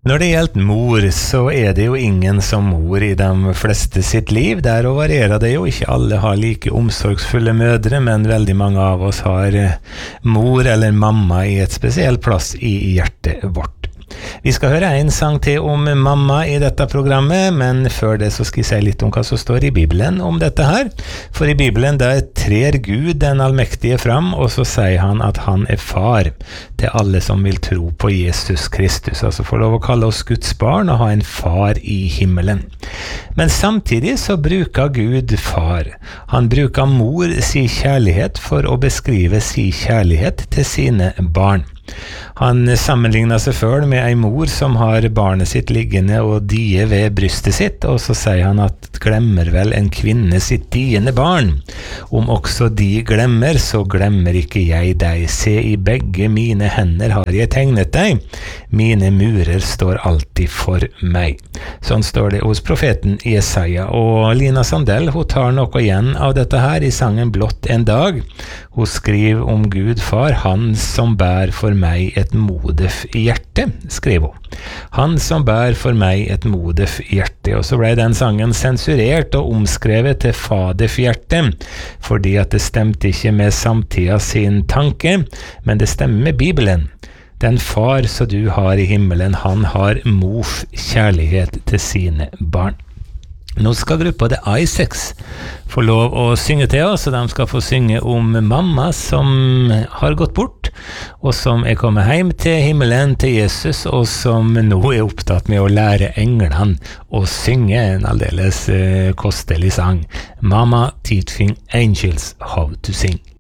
Når det gjelder mor, så det jo ingen som mor i de fleste sitt liv. Der og varierer det jo. Ikke alle har like omsorgsfulle mødre, men veldig mange av oss har mor eller mamma i et spesiell plass i hjertet vårt. Vi skal høre en sang til om mamma i dette programmet, men før det så skal jeg si litt om hva som står i Bibelen om dette her. For i Bibelen der trer Gud den allmektige fram, og så sier han at han far til alle som vil tro på Jesus Kristus. Altså får lov å kalle oss Guds barn og ha en far i himmelen. Men samtidig så bruker Gud far. Han bruker mor sin kjærlighet for å beskrive sin kjærlighet til sine barn. Han sammenligner seg selv med en mor som har barnet sitt liggende og die ved brystet sitt, og så sier han at glemmer vel en kvinne sitt diende barn. Om også de glemmer, så glemmer ikke jeg deg. Se, i begge mine hender har jeg tegnet deg. Mine murer står alltid for meg. Sånn står det hos profeten Jesaja, og Lina Sandell, hun tar noe igjen av dette her i sangen Blott en dag. Hun skriver om Gud far, han som bær for meg et modef hjerte, skriver hun. Han som bær for meg et modef hjerte. Og så ble den sangen sensurert og omskrevet til fadef hjerte, fordi at det stemte ikke med samtida sin tanke, men det stemmer med Bibelen. Den far som du har i himmelen, han har mors kjærlighet til sine barn. Nå skal gruppa The Isaacs få lov å synge til oss, og de skal få synge om mamma som har gått bort, og som kommet hjem til himmelen til Jesus, og som nå opptatt med å lære englene å synge en aldeles kostelig sang. Mama teaching angels how to sing.